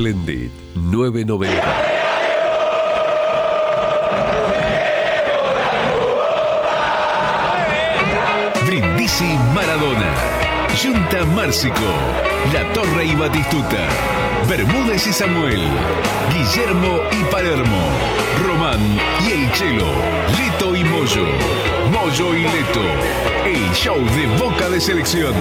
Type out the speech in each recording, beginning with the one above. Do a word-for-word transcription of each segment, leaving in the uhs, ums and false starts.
Splendid nueve noventa. Brindisi Maradona, Junta Márcico, La Torre y Batistuta, Bermúdez y Samuel, Guillermo y Palermo, Román y El Chelo, Leto y Moyo, Moyo y Leto, el show de Boca de Selección.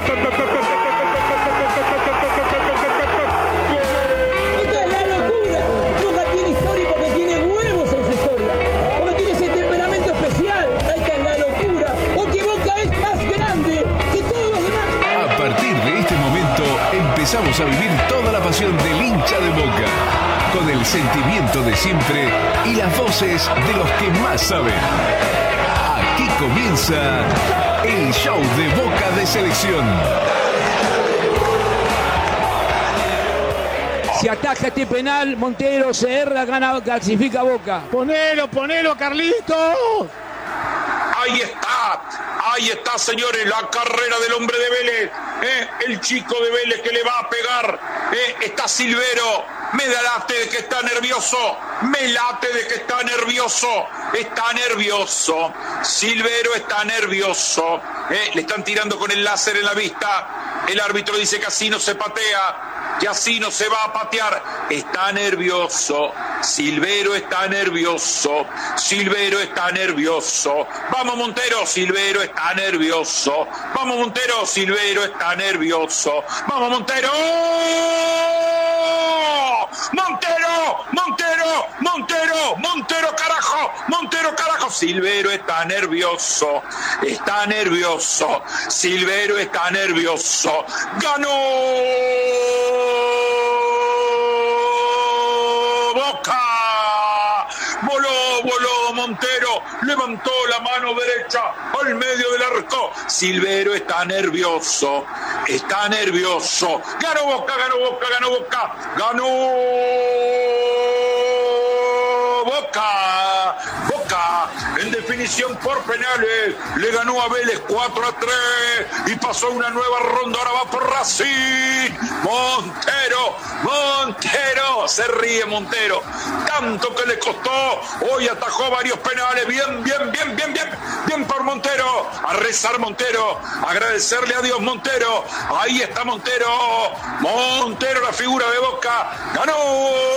Empezamos a vivir toda la pasión del hincha de Boca, con el sentimiento de siempre y las voces de los que más saben. Aquí comienza el show de Boca de Selección. Si ataja este penal, Montero se erra, gana, clasifica Boca. Ponelo, ponelo, Carlitos. Ahí está, ahí está, señores, la carrera del hombre de Vélez, ¿eh? El chico de Vélez que le va a pegar, ¿eh? Está Silvero, me da late de que está nervioso, me late de que está nervioso, está nervioso, Silvero está nervioso, ¿eh? Le están tirando con el láser en la vista, el árbitro dice que así no se patea, que así no se va a patear, está nervioso, Silvero está nervioso, Silvero está nervioso, vamos Montero, Silvero está nervioso, vamos Montero, Silvero está nervioso, vamos Montero, Montero, Montero, Montero, Montero carajo, Montero carajo, Silvero está nervioso, está nervioso, Silvero está nervioso, ganó Boca, voló, voló Montero, levantó la mano derecha al medio del arco, Silvero está nervioso, está nervioso, ganó Boca, ganó Boca, ganó Boca, ganó Boca, Boca, en definición por penales, le ganó a Vélez cuatro a tres y pasó una nueva ronda, ahora va por Racing, Montero, Montero, se ríe Montero, tanto que le costó, hoy atajó varios penales, bien, bien, bien, bien, bien, bien por Montero, a rezar Montero, agradecerle a Dios Montero, ahí está Montero, Montero la figura de Boca, ganó